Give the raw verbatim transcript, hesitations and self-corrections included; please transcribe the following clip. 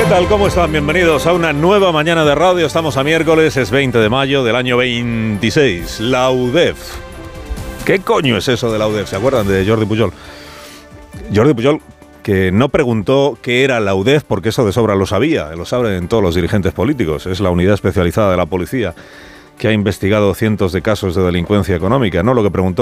tal? ¿Cómo están? Bienvenidos a una nueva mañana de radio. Estamos a miércoles, es veinte de mayo del año veintiséis. La U D E F. ¿Qué coño es eso de la U D E F? ¿Se acuerdan de Jordi Pujol? Jordi Pujol, que no preguntó qué era la U D E F, porque eso de sobra lo sabía, lo saben todos los dirigentes políticos. Es la unidad especializada de la policía que ha investigado cientos de casos de delincuencia económica, ¿no? Lo que preguntó